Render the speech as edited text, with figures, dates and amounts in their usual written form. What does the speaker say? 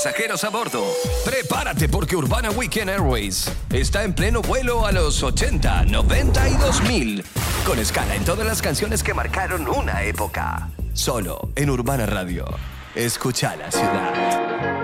pasajeros a bordo. Prepárate porque Urbana Weekend Airways está en pleno vuelo a los 80, 90 y 2000. Con escala en todas las canciones que marcaron una época. Solo en Urbana Radio. Escucha la ciudad.